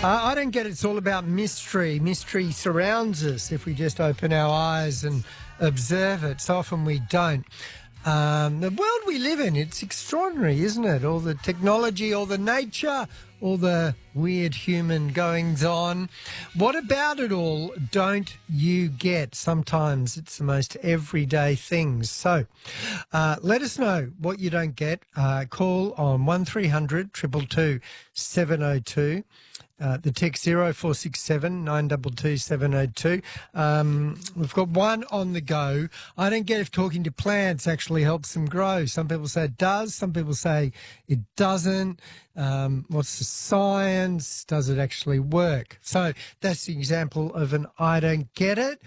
I don't get it. It's all about mystery. Mystery surrounds us if we just open our eyes and observe it. So often we don't. The world we live in, it's extraordinary, isn't it? All the technology, all the nature, all the weird human goings-on. What about it all don't you get? Sometimes it's the most everyday things. So let us know what you don't get. Call on 1300 222 702. The text 0467 922 702. We've got one on the go. I don't get if talking to plants actually helps them grow. Some people say it does. Some people say it doesn't. What's the science? Does it actually work? So that's the example of an I don't get it.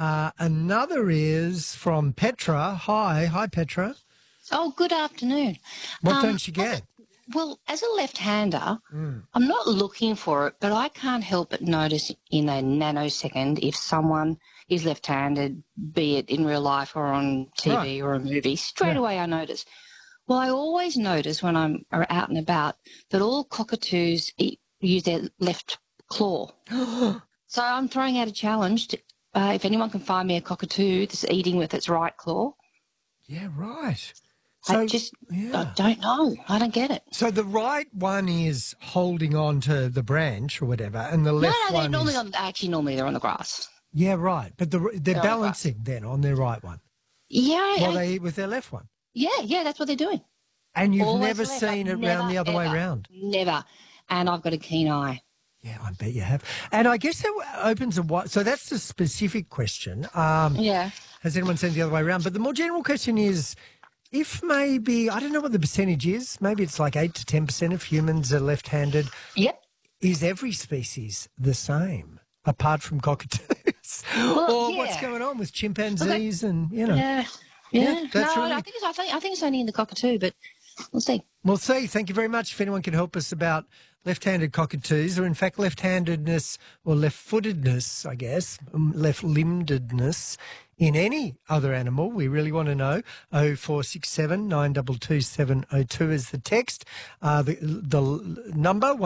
Another is from Petra. Hi, Petra. Oh, good afternoon. What don't you get? Well, as a left-hander, I'm not looking for it, but I can't help but notice in a nanosecond if someone is left-handed, be it in real life or on TV or a movie. Straight away I notice. Well, I always notice when I'm out and about that all cockatoos use their left claw. So I'm throwing out a challenge to, if anyone can find me a cockatoo that's eating with its right claw. Yeah, right. So, I don't know. I don't get it. So the right one is holding on to the branch or whatever, and the left No, one normally is... normally they're on the grass. Yeah, right. But they're balancing then on their right one. Yeah. While they eat with their left one. Yeah, that's what they're doing. And you've never seen it round the other way round? Never. And I've got a keen eye. Yeah, I bet you have. And I guess that opens a... So that's the specific question. Yeah. Has anyone seen it the other way around? But the more general question is... If maybe, I don't know what the percentage is, maybe it's like 8 to 10% of humans are left-handed. Yep. Is every species the same, apart from cockatoos? Well, or what's going on with chimpanzees and, you know? Yeah. That's no, really... I think it's only in the cockatoo, but we'll see. We'll see. Thank you very much. If anyone can help us about left-handed cockatoos, or in fact left-handedness or left-footedness, I guess, left-limbedness in any other animal, we really want to know. 0467 922 702 is the text. The number